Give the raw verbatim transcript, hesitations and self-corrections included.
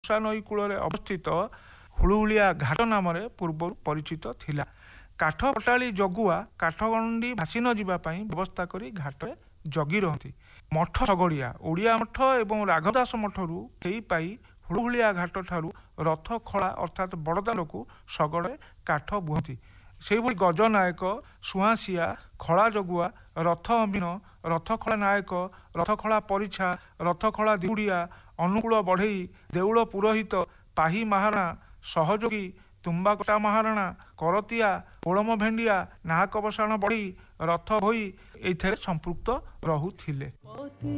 ବର୍ଷା ନଈ କୂଳରେ ଅବସ୍ଥିତ ହୁଳୁହୁଳିଆ ଘାଟ ନାମରେ ପୂର୍ବରୁ ପରିଚିତ ଥିଲା। କାଠ ପଟାଳି ଜଗୁଆ କାଠଗଣ୍ଡି ଭାସି ନ ଯିବା ପାଇଁ ବ୍ୟବସ୍ଥା କରି ଘାଟରେ ଜଗି ରହନ୍ତି। ମଠ ଶଗଡ଼ିଆ ଓଡ଼ିଆ ମଠ ଏବଂ ରାଘଦାସ ମଠରୁ ହେଇ ପାଇ ହୁଳୁହୁଳିଆ ଘାଟ ଠାରୁ ରଥ ଖଳା ଅର୍ଥାତ୍ ବଡ଼ଦାଣ୍ଡକୁ ଶଗଡ଼ରେ କାଠ ବୁହନ୍ତି। ସେହିଭଳି ଗଜନାୟକ, ସୁଆଁସିଆ, ଖଳା ଜଗୁଆ, ରଥ ଅମିନ, ରଥଖଳା ନାୟକ, ରଥଖଳା ପରିଛା, ରଥଖଳା ଦିହୁଡ଼ିଆ, ଅନୁକୂଳ ବଢ଼େଇ, ଦେଉଳ ପୁରୋହିତ, ପାହି ମହାରଣା, ସହଯୋଗୀ, ତୁମ୍ବାକଟା ମହାରଣା, କରତିଆ, ଓଳମ ଭେଣ୍ଡିଆ, ନାହାକ ବସାଣ ବଢ଼େଇ, ରଥ ଭୋଇ ଏଥିରେ ସମ୍ପୃକ୍ତ ରହୁଥିଲେ।